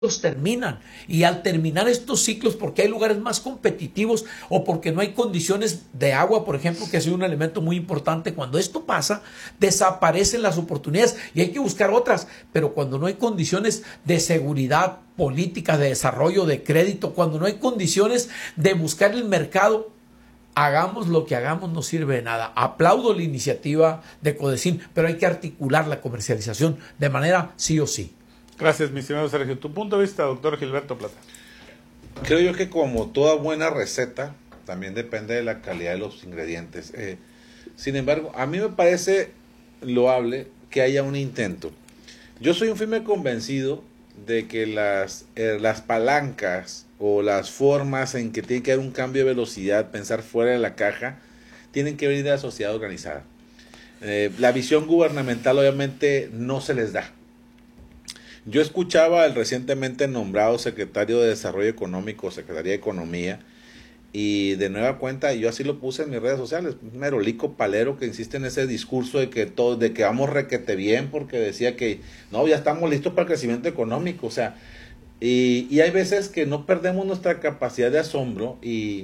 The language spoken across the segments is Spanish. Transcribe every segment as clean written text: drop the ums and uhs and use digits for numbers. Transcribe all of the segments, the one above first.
terminan, y al terminar estos ciclos, porque hay lugares más competitivos o porque no hay condiciones de agua, por ejemplo, que ha sido un elemento muy importante, cuando esto pasa, desaparecen las oportunidades y hay que buscar otras, pero cuando no hay condiciones de seguridad política, de desarrollo, de crédito, cuando no hay condiciones de buscar el mercado, hagamos lo que hagamos, no sirve de nada. Aplaudo la iniciativa de Codecin, pero hay que articular la comercialización de manera sí o sí. Gracias, mi estimado Sergio. Tu punto de vista, doctor Gilberto Plata. Creo yo que como toda buena receta, también depende de la calidad de los ingredientes. Sin embargo, a mí me parece loable que haya un intento. Yo soy un firme convencido de que las palancas o las formas en que tiene que haber un cambio de velocidad, pensar fuera de la caja, tienen que venir de la sociedad organizada. La visión gubernamental obviamente no se les da. Yo escuchaba al recientemente nombrado secretario de Desarrollo Económico, Secretaría de Economía, y de nueva cuenta, yo así lo puse en mis redes sociales, un merolico palero que insiste en ese discurso de que vamos requete bien, porque decía que no, ya estamos listos para el crecimiento económico, o sea, y hay veces que no perdemos nuestra capacidad de asombro, y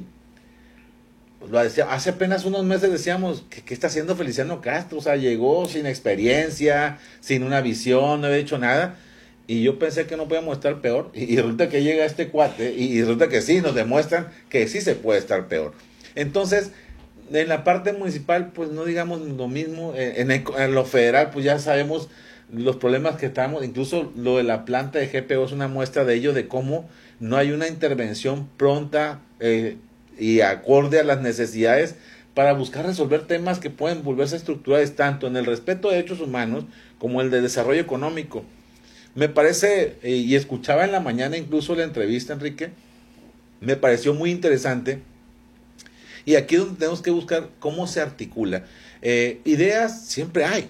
lo decía, hace apenas unos meses decíamos, ¿qué está haciendo Feliciano Castro? O sea, llegó sin experiencia, sin una visión, no había hecho nada. Y yo pensé que no podíamos estar peor, y resulta que llega este cuate, y resulta que sí, nos demuestran que sí se puede estar peor. Entonces, en la parte municipal, pues no digamos lo mismo, en lo federal, pues ya sabemos los problemas que estamos, incluso lo de la planta de GPO es una muestra de ello, de cómo no hay una intervención pronta y acorde a las necesidades para buscar resolver temas que pueden volverse estructurales tanto en el respeto de derechos humanos como el de desarrollo económico. Me parece, y escuchaba en la mañana incluso la entrevista, Enrique, me pareció muy interesante, y aquí es donde tenemos que buscar cómo se articula. Ideas siempre hay,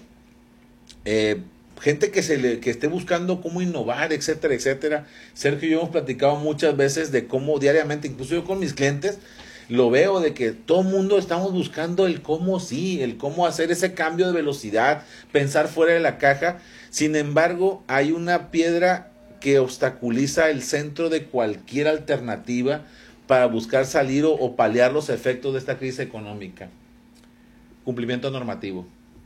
gente que esté buscando cómo innovar, etcétera, etcétera. Sergio y yo hemos platicado muchas veces de cómo diariamente, incluso yo con mis clientes, lo veo de que todo el mundo estamos buscando el cómo sí, el cómo hacer ese cambio de velocidad, pensar fuera de la caja. Sin embargo, hay una piedra que obstaculiza el centro de cualquier alternativa para buscar salir o paliar los efectos de esta crisis económica. Cumplimiento normativo.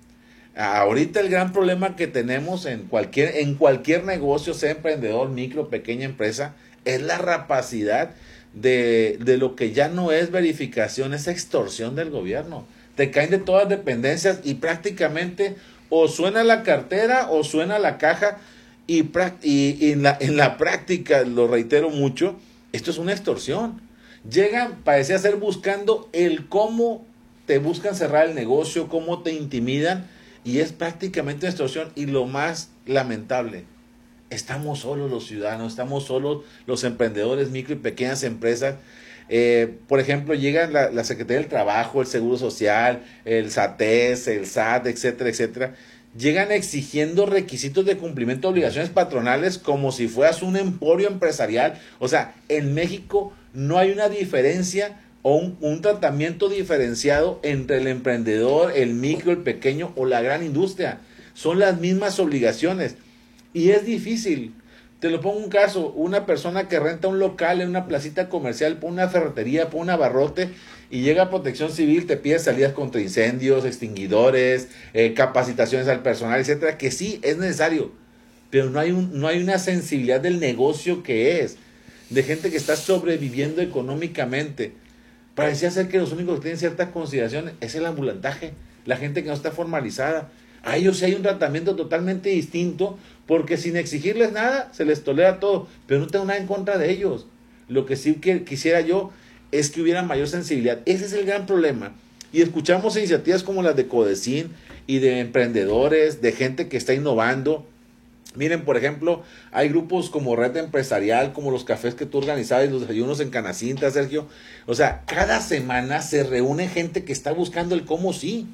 Ahorita el gran problema que tenemos en cualquier negocio, sea emprendedor, micro, pequeña empresa, es la rapacidad de lo que ya no es verificación, es extorsión del gobierno. Te caen de todas dependencias y prácticamente o suena la cartera o suena la caja, y en la práctica, lo reitero mucho, esto es una extorsión. Llegan, parecía ser buscando el cómo te buscan cerrar el negocio, cómo te intimidan, y es prácticamente una extorsión. Y lo más lamentable, estamos solos los ciudadanos, estamos solos los emprendedores, micro y pequeñas empresas. Por ejemplo, llegan la Secretaría del Trabajo, el Seguro Social, el SATES, el SAT, etcétera, etcétera. Llegan exigiendo requisitos de cumplimiento de obligaciones patronales como si fueras un emporio empresarial. O sea, en México no hay una diferencia o un tratamiento diferenciado entre el emprendedor, el micro, el pequeño o la gran industria. Son las mismas obligaciones. Y es difícil. Te lo pongo un caso, una persona que renta un local en una placita comercial, pone una ferretería, pone un abarrote, y llega a Protección Civil, te pide salidas contra incendios, extinguidores, capacitaciones al personal, etcétera, que sí es necesario, pero no hay una sensibilidad del negocio que es, de gente que está sobreviviendo económicamente. Parecía ser que los únicos que tienen cierta consideración es el ambulantaje, la gente que no está formalizada. A ellos sí hay un tratamiento totalmente distinto, porque sin exigirles nada, se les tolera todo, pero no tengo nada en contra de ellos. Lo que sí quisiera yo es que hubiera mayor sensibilidad. Ese es el gran problema. Y escuchamos iniciativas como las de Codecin y de emprendedores, de gente que está innovando. Miren, por ejemplo, hay grupos como Red Empresarial, como los cafés que tú organizabas, los desayunos en Canacintra, Sergio. O sea, cada semana se reúne gente que está buscando el cómo sí.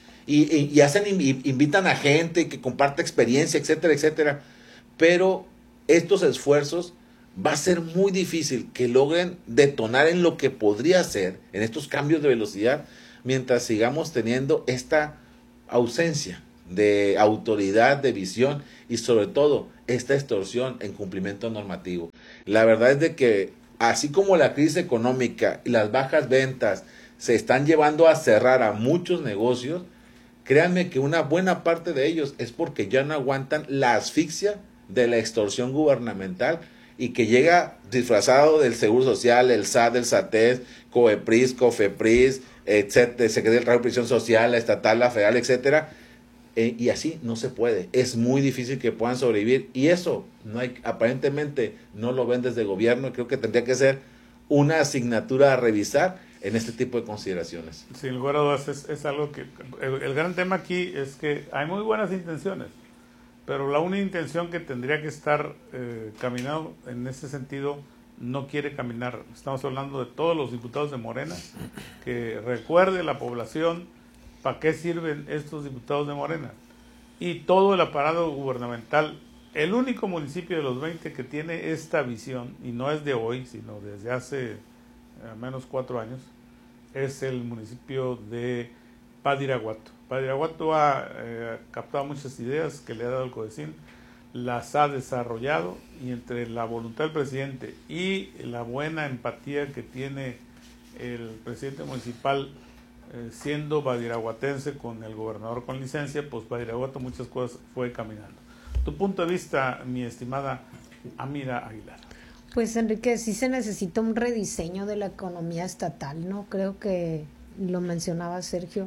Y invitan a gente que comparte experiencia, etcétera, etcétera. Pero estos esfuerzos va a ser muy difícil que logren detonar en lo que podría ser, en estos cambios de velocidad, mientras sigamos teniendo esta ausencia de autoridad, de visión y sobre todo esta extorsión en cumplimiento normativo. La verdad es de que así como la crisis económica y las bajas ventas se están llevando a cerrar a muchos negocios, créanme que una buena parte de ellos es porque ya no aguantan la asfixia de la extorsión gubernamental y que llega disfrazado del Seguro Social, el SAT, el SATES, COEPRIS, COFEPRIS, etcétera, Secretaría del Trabajo y Previsión Social, la estatal, la federal, etcétera. Y así no se puede. Es muy difícil que puedan sobrevivir. Y eso aparentemente no lo ven desde el gobierno. Creo que tendría que ser una asignatura a revisar en este tipo de consideraciones. Sin lugar a dudas, es algo que... El gran tema aquí es que hay muy buenas intenciones, pero la única intención que tendría que estar caminando en ese sentido no quiere caminar. Estamos hablando de todos los diputados de Morena, que recuerde la población para qué sirven estos diputados de Morena. Y todo el aparato gubernamental, el único municipio de los 20 que tiene esta visión, y no es de hoy, sino desde hace al menos 4 años, es el municipio de Badiraguato. Badiraguato ha captado muchas ideas que le ha dado el CODECIN, las ha desarrollado, y entre la voluntad del presidente y la buena empatía que tiene el presidente municipal, siendo badiraguatense con el gobernador con licencia, pues Badiraguato muchas cosas fue caminando. Tu punto de vista, mi estimada Amira Aguilar. Pues Enrique, sí se necesita un rediseño de la economía estatal, ¿no? Creo que lo mencionaba Sergio,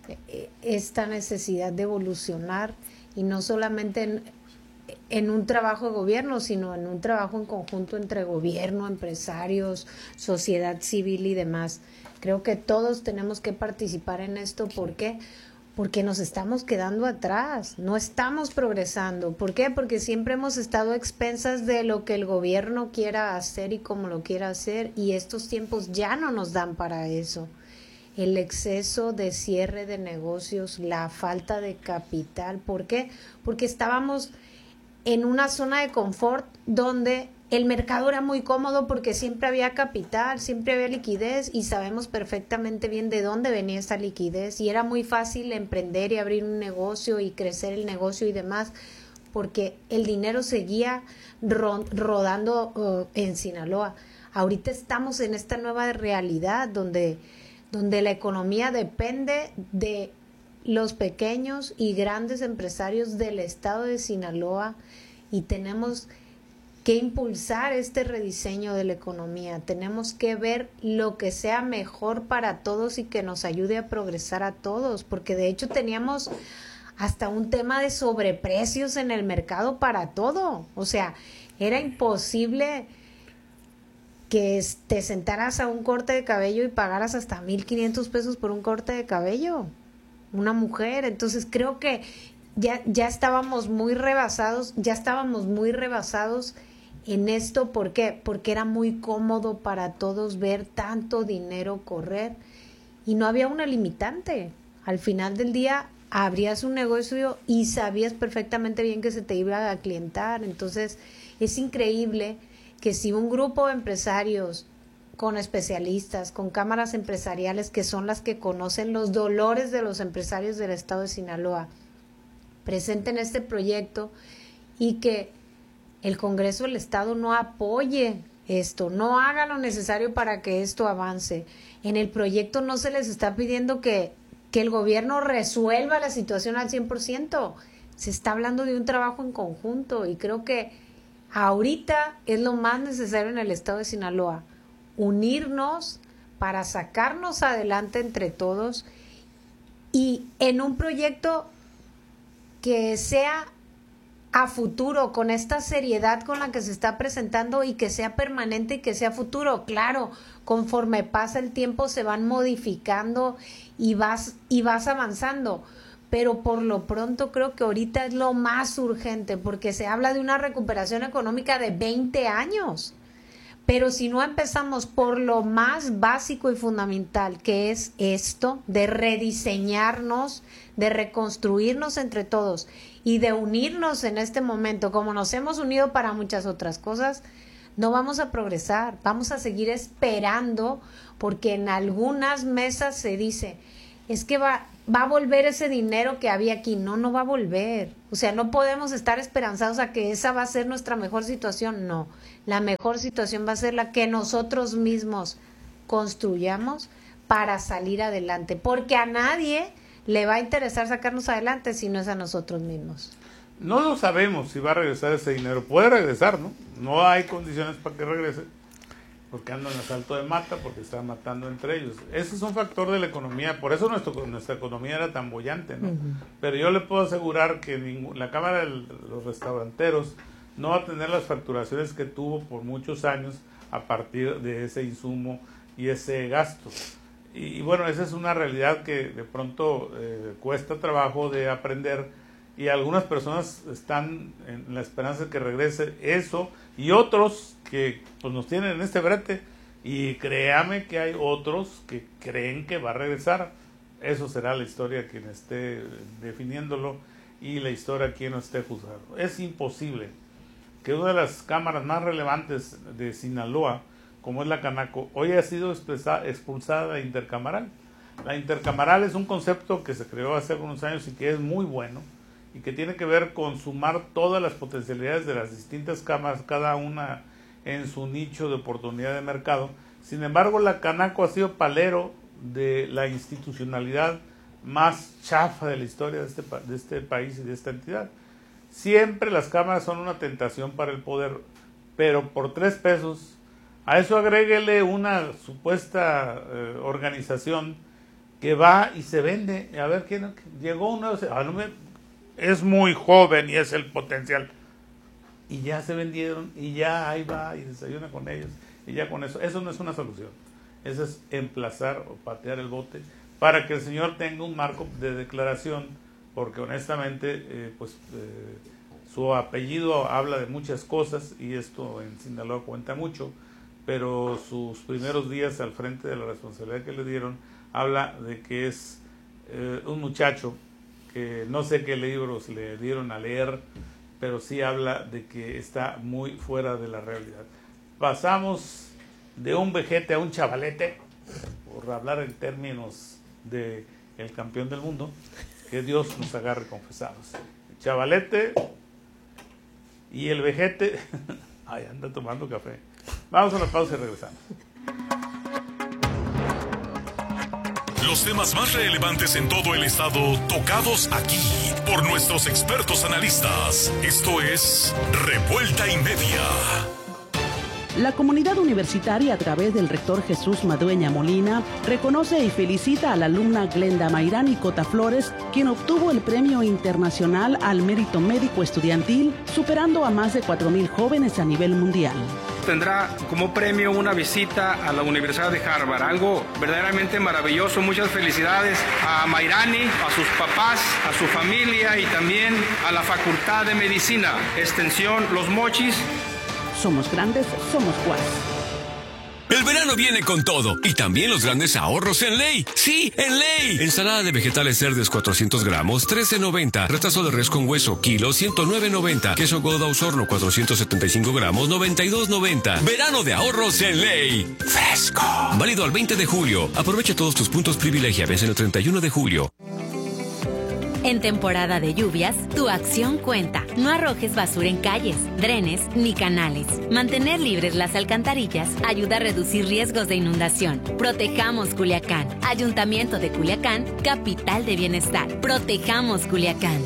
esta necesidad de evolucionar, y no solamente en un trabajo de gobierno, sino en un trabajo en conjunto entre gobierno, empresarios, sociedad civil y demás. Creo que todos tenemos que participar en esto. ¿Por qué? Porque nos estamos quedando atrás, no estamos progresando. ¿Por qué? Porque siempre hemos estado a expensas de lo que el gobierno quiera hacer y cómo lo quiera hacer, y estos tiempos ya no nos dan para eso. El exceso de cierre de negocios, la falta de capital. ¿Por qué? Porque estábamos en una zona de confort donde el mercado era muy cómodo porque siempre había capital, siempre había liquidez, y sabemos perfectamente bien de dónde venía esa liquidez, y era muy fácil emprender y abrir un negocio y crecer el negocio y demás, porque el dinero seguía rodando en Sinaloa. Ahorita estamos en esta nueva realidad donde la economía depende de los pequeños y grandes empresarios del estado de Sinaloa, y tenemos que impulsar este rediseño de la economía. Tenemos que ver lo que sea mejor para todos y que nos ayude a progresar a todos, porque de hecho teníamos hasta un tema de sobreprecios en el mercado para todo. O sea, era imposible que te sentaras a un corte de cabello y pagaras hasta 1,500 pesos por un corte de cabello, una mujer. Entonces creo que ya estábamos muy rebasados, en esto. ¿Por qué? Porque era muy cómodo para todos ver tanto dinero correr y no había una limitante. Al final del día abrías un negocio y sabías perfectamente bien que se te iba a clientar. Entonces es increíble que si un grupo de empresarios con especialistas, con cámaras empresariales, que son las que conocen los dolores de los empresarios del estado de Sinaloa, presenten este proyecto, y que el Congreso del Estado no apoye esto, no haga lo necesario para que esto avance. En el proyecto no se les está pidiendo que el gobierno resuelva la situación al 100%. Se está hablando de un trabajo en conjunto, y creo que ahorita es lo más necesario en el estado de Sinaloa, unirnos para sacarnos adelante entre todos, y en un proyecto que sea a futuro, con esta seriedad con la que se está presentando, y que sea permanente y que sea futuro. Claro, conforme pasa el tiempo se van modificando y vas avanzando, pero por lo pronto creo que ahorita es lo más urgente, porque se habla de una recuperación económica de 20 años. Pero si no empezamos por lo más básico y fundamental, que es esto de rediseñarnos, de reconstruirnos entre todos y de unirnos en este momento, como nos hemos unido para muchas otras cosas, no vamos a progresar, vamos a seguir esperando, porque en algunas mesas se dice, es que va a volver ese dinero que había aquí. No va a volver. O sea, no podemos estar esperanzados a que esa va a ser nuestra mejor situación. No, la mejor situación va a ser la que nosotros mismos construyamos para salir adelante, porque a nadie le va a interesar sacarnos adelante si no es a nosotros mismos. No lo sabemos si va a regresar ese dinero. Puede regresar, ¿no? No hay condiciones para que regrese, porque andan en asalto de mata, porque están matando entre ellos. Ese es un factor de la economía, por eso nuestra economía era tan boyante, ¿no? Pero yo le puedo asegurar que la Cámara de los Restauranteros no va a tener las facturaciones que tuvo por muchos años a partir de ese insumo y ese gasto. Y bueno, esa es una realidad que de pronto cuesta trabajo de aprender, y algunas personas están en la esperanza de que regrese eso, y otros que pues nos tienen en este brete, y créame que hay otros que creen que va a regresar. Eso será la historia quien esté definiéndolo, y la historia quien lo esté juzgando. Es imposible que una de las cámaras más relevantes de Sinaloa, como es la Canaco, hoy ha sido expulsada de Intercamaral. La Intercamaral es un concepto que se creó hace algunos años y que es muy bueno, y que tiene que ver con sumar todas las potencialidades de las distintas cámaras, cada una en su nicho de oportunidad de mercado. Sin embargo, la Canaco ha sido palero de la institucionalidad más chafa de la historia de este país y de esta entidad. Siempre las cámaras son una tentación para el poder, pero por 3 pesos, a eso agréguele una supuesta organización que va y se vende. A ver, ¿quién llegó? Es muy joven y es el potencial. Y ya se vendieron, y ya ahí va y desayuna con ellos, y ya con eso. Eso no es una solución. Eso es emplazar o patear el bote para que el señor tenga un marco de declaración, porque honestamente, su apellido habla de muchas cosas, y esto en Sinaloa cuenta mucho, pero sus primeros días al frente de la responsabilidad que le dieron habla de que es un muchacho que no sé qué libros le dieron a leer, pero sí habla de que está muy fuera de la realidad. Pasamos de un vejete a un chavalete, por hablar en términos de el campeón del mundo, que Dios nos agarre confesados. El chavalete y el vejete, ay, anda tomando café. Vamos a una pausa y regresamos. Los temas más relevantes en todo el estado, tocados aquí por nuestros expertos analistas. Esto es Revuelta y Media. La comunidad universitaria, a través del rector Jesús Madueña Molina, reconoce y felicita a la alumna Glenda Mayrani Cota Flores, quien obtuvo el Premio Internacional al Mérito Médico Estudiantil, superando a más de 4,000 jóvenes a nivel mundial. Tendrá como premio una visita a la Universidad de Harvard, algo verdaderamente maravilloso. Muchas felicidades a Mayrani, a sus papás, a su familia y también a la Facultad de Medicina, Extensión Los Mochis. Somos grandes, somos Cuas. El verano viene con todo, y también los grandes ahorros en Ley. ¡Sí, en Ley! Ensalada de vegetales Cerdes 400 gramos, $13.90. Retazo de res con hueso, kilo, $109.90. Queso Gouda Osorno 475 gramos, $92.90. Verano de ahorros en Ley. ¡Fresco! Válido al 20 de julio. Aprovecha todos tus puntos privilegia. Vence el 31 de julio. En temporada de lluvias, tu acción cuenta. No arrojes basura en calles, drenes ni canales. Mantener libres las alcantarillas ayuda a reducir riesgos de inundación. Protejamos Culiacán. Ayuntamiento de Culiacán, capital de bienestar. Protejamos Culiacán.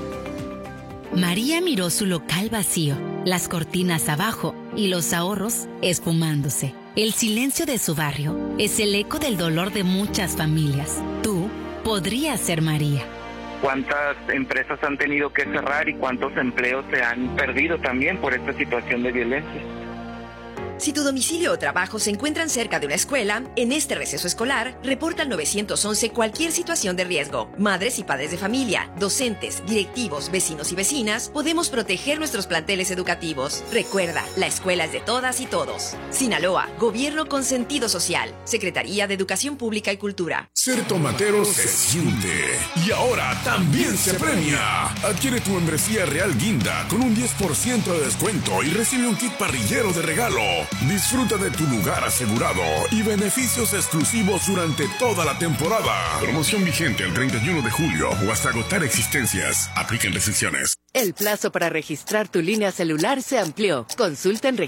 María miró su local vacío, las cortinas abajo y los ahorros esfumándose. El silencio de su barrio es el eco del dolor de muchas familias. Tú podrías ser María. Cuántas empresas han tenido que cerrar y cuántos empleos se han perdido también por esta situación de violencia. Si tu domicilio o trabajo se encuentran cerca de una escuela, en este receso escolar, reporta al 911 cualquier situación de riesgo. Madres y padres de familia, docentes, directivos, vecinos y vecinas, podemos proteger nuestros planteles educativos. Recuerda, la escuela es de todas y todos. Sinaloa, Gobierno con sentido social. Secretaría de Educación Pública y Cultura. Ser tomatero se siente. Y ahora también se premia. Adquiere tu membresía Real Guinda con un 10% de descuento y recibe un kit parrillero de regalo. Disfruta de tu lugar asegurado y beneficios exclusivos durante toda la temporada. Promoción vigente el 31 de julio o hasta agotar existencias. Aplican restricciones. El plazo para registrar tu línea celular se amplió. Consulta en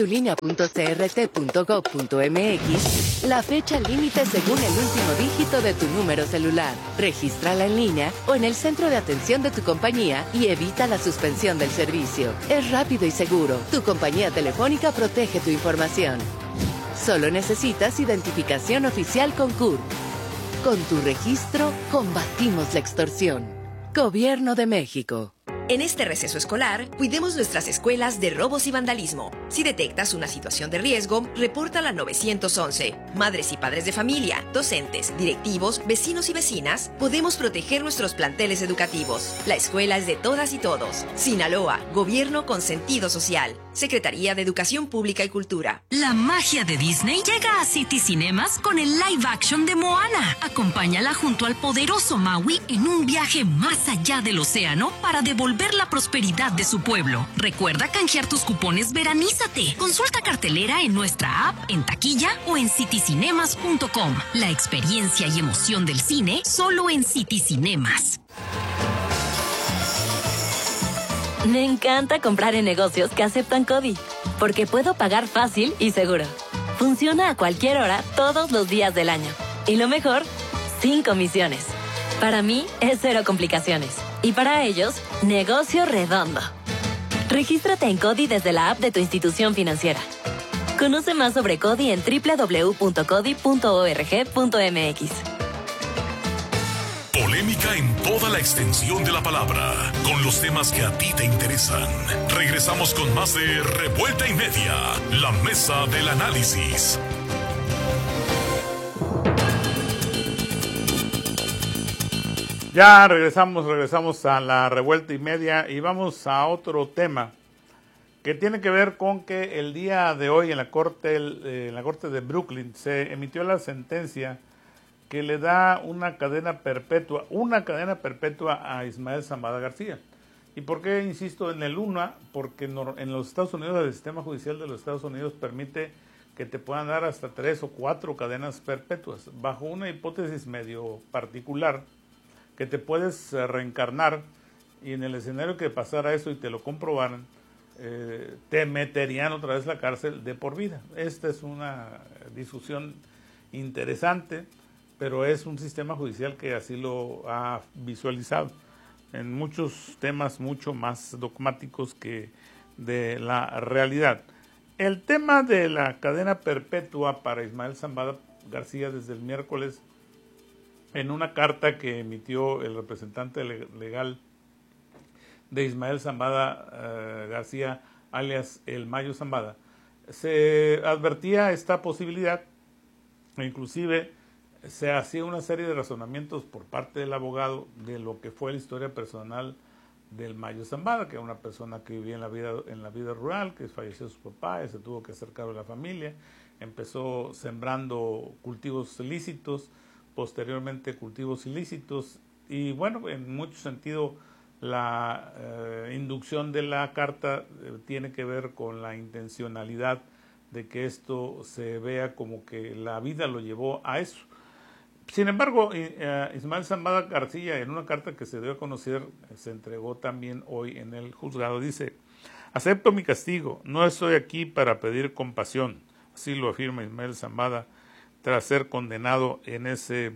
registratulinea.crt.gov.mx la fecha límite según el último dígito de tu número celular. Regístrala en línea o en el centro de atención de tu compañía y evita la suspensión del servicio. Es rápido y seguro. Tu compañía telefónica protege tu información. Solo necesitas identificación oficial con CURP. Con tu registro, combatimos la extorsión. Gobierno de México. En este receso escolar, cuidemos nuestras escuelas de robos y vandalismo. Si detectas una situación de riesgo, repórtala al 911. Madres y padres de familia, docentes, directivos, vecinos y vecinas, podemos proteger nuestros planteles educativos. La escuela es de todas y todos. Sinaloa, Gobierno con sentido social. Secretaría de Educación Pública y Cultura. La magia de Disney llega a City Cinemas con el live action de Moana. Acompáñala junto al poderoso Maui en un viaje más allá del océano para devolver la prosperidad de su pueblo. Recuerda canjear tus cupones Veranízate. Consulta cartelera en nuestra app, en taquilla o en citycinemas.com. La experiencia y emoción del cine solo en City Cinemas. Me encanta comprar en negocios que aceptan CODI, porque puedo pagar fácil y seguro. Funciona a cualquier hora, todos los días del año. Y lo mejor, sin comisiones. Para mí, es cero complicaciones. Y para ellos, negocio redondo. Regístrate en CODI desde la app de tu institución financiera. Conoce más sobre CODI en www.codi.org.mx. Polémica en toda la extensión de la palabra, con los temas que a ti te interesan. Regresamos con más de Revuelta y Media, la mesa del análisis. Ya regresamos a la Revuelta y Media y vamos a otro tema que tiene que ver con que el día de hoy en la corte de Brooklyn se emitió la sentencia que le da una cadena perpetua a Ismael Zambada García. ¿Y por qué insisto en el UNA? Porque en los Estados Unidos, el sistema judicial de los Estados Unidos permite que te puedan dar hasta 3 o 4 cadenas perpetuas, bajo una hipótesis medio particular, que te puedes reencarnar, y en el escenario que pasara eso y te lo comprobaran, te meterían otra vez a la cárcel de por vida. Esta es una discusión interesante, pero es un sistema judicial que así lo ha visualizado en muchos temas mucho más dogmáticos que de la realidad. El tema de la cadena perpetua para Ismael Zambada García desde el miércoles, en una carta que emitió el representante legal de Ismael Zambada García, alias El Mayo Zambada, se advertía esta posibilidad, e inclusive se hacía una serie de razonamientos por parte del abogado de lo que fue la historia personal del Mayo Zambada, que era una persona que vivía en la vida rural, que falleció su papá y se tuvo que hacer cargo de la familia, empezó sembrando cultivos ilícitos, posteriormente cultivos ilícitos, y bueno, en mucho sentido la inducción de la carta tiene que ver con la intencionalidad de que esto se vea como que la vida lo llevó a eso. Sin embargo, Ismael Zambada García, en una carta que se dio a conocer, se entregó también hoy en el juzgado, dice: acepto mi castigo, no estoy aquí para pedir compasión, así lo afirma Ismael Zambada tras ser condenado en esa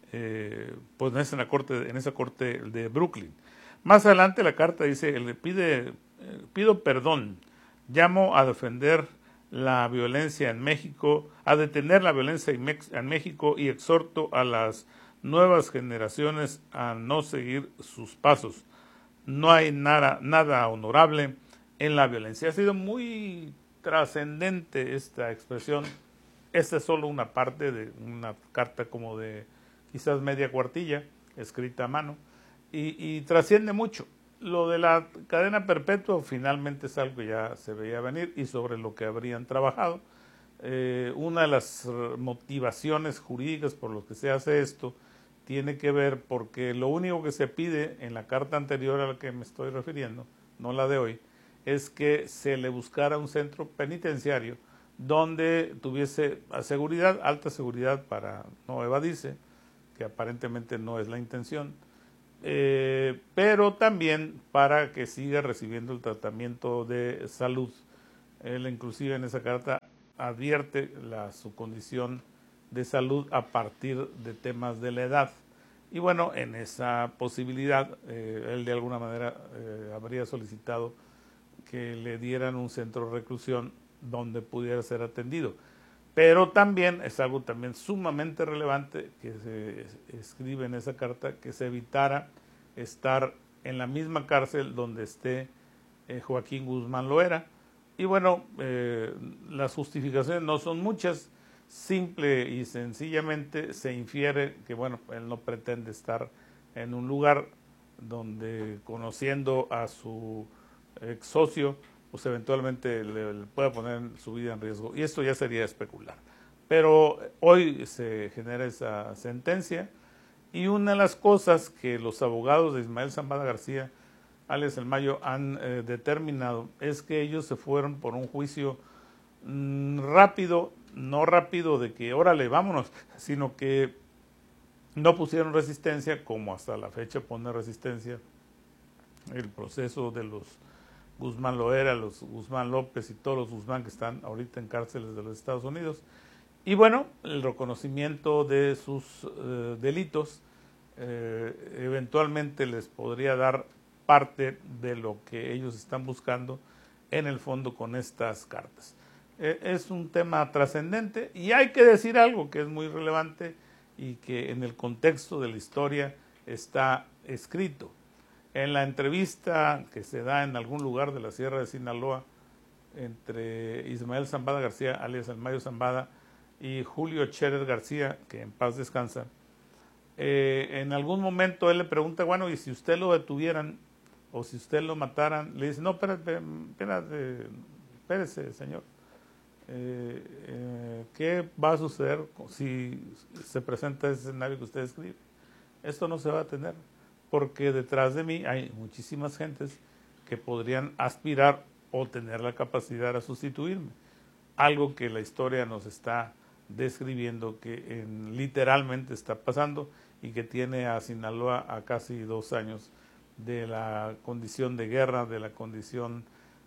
corte de Brooklyn. Más adelante la carta dice: pido perdón, llamo a defender la violencia en México, a detener la violencia en México y exhorto a las nuevas generaciones a no seguir sus pasos. No hay nada honorable en la violencia. Ha sido muy trascendente esta expresión. Esta es solo una parte de una carta como de quizás media cuartilla, escrita a mano, y trasciende mucho. Lo de la cadena perpetua finalmente es algo que ya se veía venir y sobre lo que habrían trabajado. Una de las motivaciones jurídicas por lo que se hace esto tiene que ver porque lo único que se pide en la carta anterior a la que me estoy refiriendo, no la de hoy, es que se le buscara un centro penitenciario donde tuviese seguridad, alta seguridad para no evadirse, que aparentemente no es la intención, pero también para que siga recibiendo el tratamiento de salud. Él inclusive en esa carta advierte su condición de salud a partir de temas de la edad. Y bueno, en esa posibilidad, él de alguna manera habría solicitado que le dieran un centro de reclusión donde pudiera ser atendido. Pero también es algo también sumamente relevante que se escribe en esa carta, que se evitara estar en la misma cárcel donde esté Joaquín Guzmán Loera. Y bueno, las justificaciones no son muchas, simple y sencillamente se infiere que bueno, él no pretende estar en un lugar donde, conociendo a su ex socio, pues eventualmente le pueda poner su vida en riesgo, y esto ya sería especular. Pero hoy se genera esa sentencia, y una de las cosas que los abogados de Ismael Zambada García, alias El Mayo, han determinado es que ellos se fueron por un juicio rápido, no rápido de que órale, vámonos, sino que no pusieron resistencia, como hasta la fecha pone resistencia el proceso de los Guzmán Loera, los Guzmán López y todos los Guzmán que están ahorita en cárceles de los Estados Unidos. Y bueno, el reconocimiento de sus delitos eventualmente les podría dar parte de lo que ellos están buscando en el fondo con estas cartas. Es un tema trascendente, y hay que decir algo que es muy relevante y que en el contexto de la historia está escrito. En la entrevista que se da en algún lugar de la Sierra de Sinaloa entre Ismael Zambada García, alias El Mayo Zambada, y Julio Scherer García, que en paz descansa, en algún momento él le pregunta, bueno, y si usted lo detuvieran o si usted lo mataran, le dice, no, espérese, señor. ¿Qué va a suceder si se presenta ese escenario que usted escribe? Esto no se va a tener, porque detrás de mí hay muchísimas gentes que podrían aspirar o tener la capacidad de sustituirme. Algo que la historia nos está describiendo que literalmente está pasando, y que tiene a Sinaloa a casi 2 años de la condición de guerra, de la condición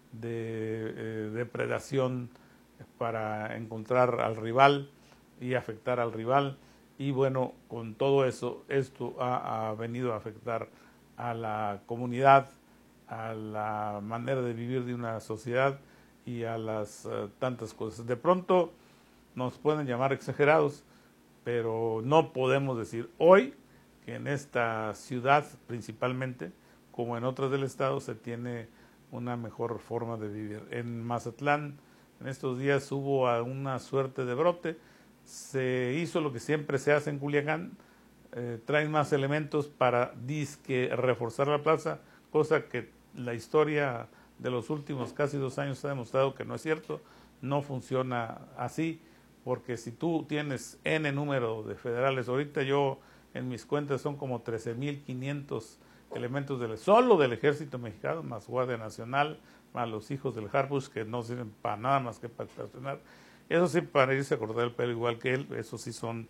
de depredación para encontrar al rival y afectar al rival. Y bueno, con todo eso, esto ha venido a afectar a la comunidad, a la manera de vivir de una sociedad y a las tantas cosas. De pronto nos pueden llamar exagerados, pero no podemos decir hoy que en esta ciudad principalmente, como en otras del estado, se tiene una mejor forma de vivir. En Mazatlán, en estos días hubo una suerte de brote, se hizo lo que siempre se hace en Culiacán, traen más elementos para disque reforzar la plaza, cosa que la historia de los últimos casi 2 años ha demostrado que no es cierto, no funciona así, porque si tú tienes N número de federales, ahorita yo en mis cuentas son como 13,500 elementos solo del Ejército Mexicano, más Guardia Nacional, más los hijos del Harbush, que no sirven para nada más que para estacionar. Eso sí, para irse a cortar el pelo igual que él, esos sí son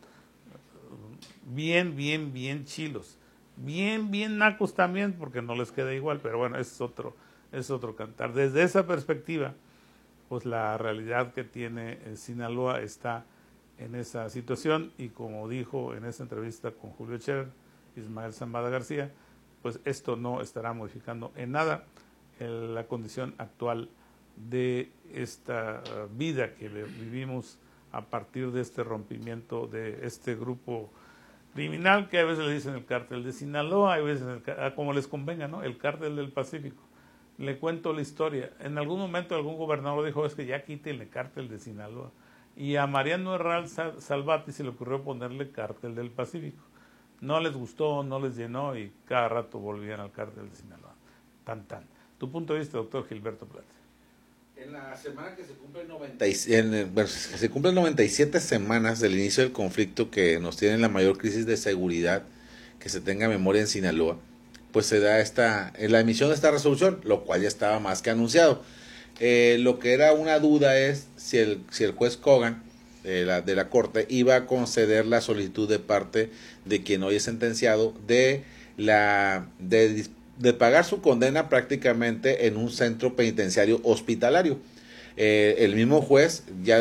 bien chilos. Bien nacos también, porque no les queda igual, pero bueno, es otro cantar. Desde esa perspectiva, pues la realidad que tiene Sinaloa está en esa situación, y como dijo en esa entrevista con Julio Scherer, Ismael Zambada García, pues esto no estará modificando en nada la condición actual de esta vida que vivimos a partir de este rompimiento de este grupo criminal que a veces le dicen el cártel de Sinaloa, a veces como les convenga, ¿no? El cártel del Pacífico. Le cuento la historia. En algún momento algún gobernador dijo, es que ya quítenle cártel de Sinaloa. Y a Mariano Herral Salvati se le ocurrió ponerle cártel del Pacífico. No les gustó, no les llenó, y cada rato volvían al cártel de Sinaloa. Tan. Tu punto de vista, doctor Gilberto Plata. En la semana que se cumplen 97 semanas del inicio del conflicto, que nos tiene la mayor crisis de seguridad que se tenga memoria en Sinaloa, pues se da la emisión de esta resolución, lo cual ya estaba más que anunciado. Lo que era una duda es si el juez Kogan de la corte iba a conceder la solicitud de parte de quien hoy es sentenciado de pagar su condena prácticamente en un centro penitenciario hospitalario. El mismo juez ya